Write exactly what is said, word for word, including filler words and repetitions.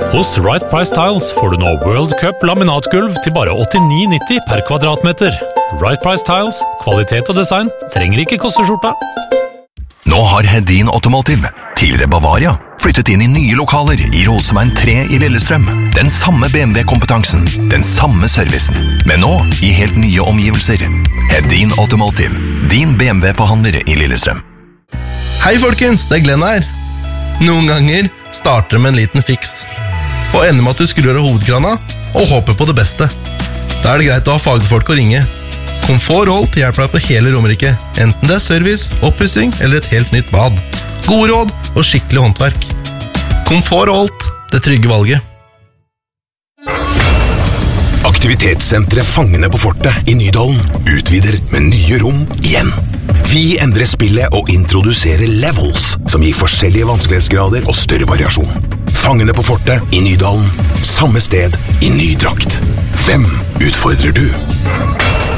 Hos Right Price Tiles får du nå World Cup laminatgulv til bare åttini nitti per kvadratmeter. Right Price Tiles, kvalitet og design, trenger ikke koste skjorta. Nå har Hedin Automotive, tidligere Bavaria, flyttet inn i nye lokaler i Roseveien tre i Lillestrøm. Den samme B M W-kompetansen, den samme servicen, men nå i helt nye omgivelser. Hedin Automotive, din B M W-forhandler i Lillestrøm. Hei folkens, det er Glenn her. Noen ganger starter det med en liten fiks, og ender med at du skrur av hovedkrana og håper på det beste. Da er det greit å ha fagfolk å ringe. Komfort Holt hjelper deg på hele Romerike, enten det er service, oppussing eller et helt nytt bad. Gode råd og skikkelig håndverk. Komfort Holt, det trygge valget. Aktivitetssentret Fangene på Fortet i Nydalen utvider med nye rom igjen. Vi endrer spillet og introduserer levels, som gir forskjellige vanskelighetsgrader og større variasjon. Fangene på Fortet i Nydalen, samme sted i ny drakt. Hvem utfordrer du?